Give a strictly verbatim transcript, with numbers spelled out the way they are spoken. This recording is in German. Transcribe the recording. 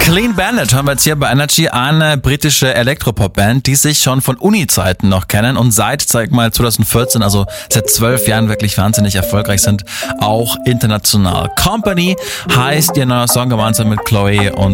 Clean Bandit hören wir jetzt hier bei Energy, eine britische Elektropop-Band, die sich schon von Uni-Zeiten noch kennen und seit, sag mal, zwanzig vierzehn, also seit zwölf Jahren wirklich wahnsinnig erfolgreich sind, auch international. Company heißt ihr neuer Song gemeinsam mit Chloe und